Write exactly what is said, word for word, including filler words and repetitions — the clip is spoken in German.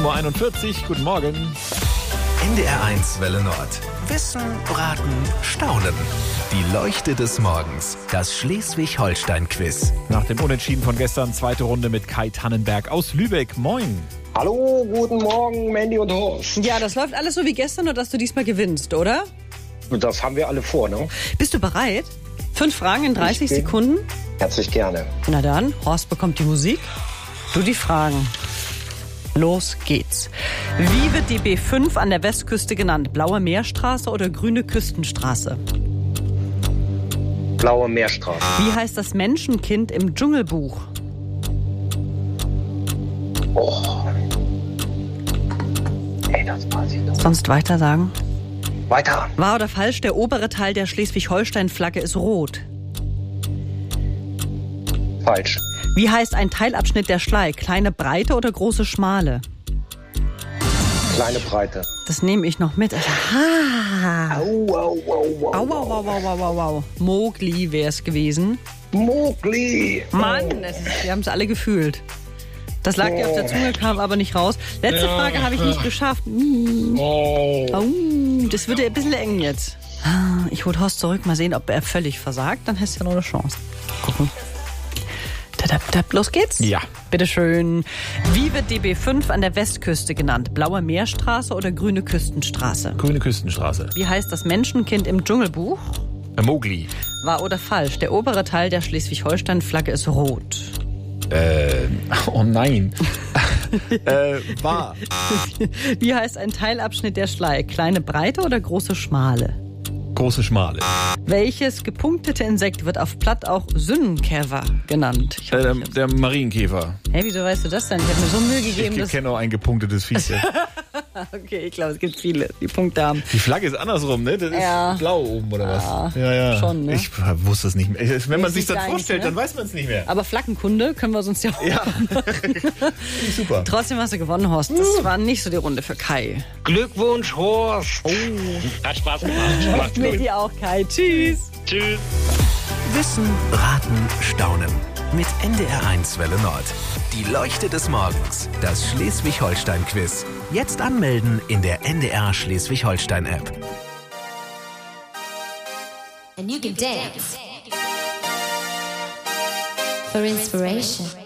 sieben Uhr einundvierzig, guten Morgen. N D R eins Welle Nord. Wissen, Raten, Staunen. Die Leuchte des Morgens. Das Schleswig-Holstein-Quiz. Nach dem Unentschieden von gestern, zweite Runde mit Kai Tannenberg aus Lübeck. Moin. Hallo, guten Morgen, Mandy und Horst. Ja, das läuft alles so wie gestern, nur dass du diesmal gewinnst, oder? Und das haben wir alle vor, ne? Bist du bereit? Fünf Fragen in dreißig Ich bin- Sekunden. Herzlich gerne. Na dann, Horst bekommt die Musik, du die Fragen. Los geht's. Wie wird die B fünf an der Westküste genannt? Blaue Meerstraße oder grüne Küstenstraße? Blaue Meerstraße. Wie heißt das Menschenkind im Dschungelbuch? Oh. Ey, das weiß ich doch. Sonst weiter sagen. Weiter. Wahr oder falsch, der obere Teil der Schleswig-Holstein-Flagge ist rot. Falsch. Wie heißt ein Teilabschnitt der Schlei? Kleine Breite oder große Schmale? Kleine Breite. Das nehme ich noch mit. Aha. Au, au, au, au. Au, au, au, au, au, au, au. Mowgli wäre es gewesen. Mowgli. Mann, es ist, wir haben es alle gefühlt. Das lag dir auf der Zunge, kam aber nicht raus. Letzte Frage habe ich nicht geschafft. Mm. Oh. Au, das wird ja ein bisschen eng jetzt. Ich hol Horst zurück, mal sehen, ob er völlig versagt. Dann hast du ja noch eine Chance. Gucken. Tadap, tadap. Los geht's? Ja. Bitteschön. Wie wird die B fünf an der Westküste genannt? Blaue Meerstraße oder grüne Küstenstraße? Grüne Küstenstraße. Wie heißt das Menschenkind im Dschungelbuch? Äh, Mowgli. Wahr oder falsch? Der obere Teil der Schleswig-Holstein-Flagge ist rot. Äh, oh nein. äh, wahr. Wie heißt ein Teilabschnitt der Schlei? Kleine Breite oder große Schmale? Große Schmale. Welches gepunktete Insekt wird auf Platt auch Sündenkäfer genannt? Ich Äh, hoffe, der, ich hab's- der Marienkäfer. Hä, wieso weißt du das denn? Ich habe mir so Mühe gegeben, Ich dass... kenne auch ein gepunktetes Viech. Okay, ich glaube, es gibt viele, die Punkte haben. Die Flagge ist andersrum, ne? Das ist Ja. blau oben, oder was? Ja, ja. schon, ne? Ich wusste es nicht mehr. Wenn man Weiß sich ich das gar nicht, vorstellt, ne? dann weiß man es nicht mehr. Aber Flaggenkunde können wir uns ja auch... Ja, super. Trotzdem hast du gewonnen, Horst. Das war nicht so die Runde für Kai. Glückwunsch, Horst. Oh. Hat Spaß gemacht. Macht's Mit gut. dir auch, Kai. Tschüss. Tschüss. Wissen, Raten, Staunen. Mit N D R eins Welle Nord. Die Leuchte des Morgens. Das Schleswig-Holstein-Quiz. Jetzt anmelden in der N D R Schleswig-Holstein-App. And you can dance for inspiration.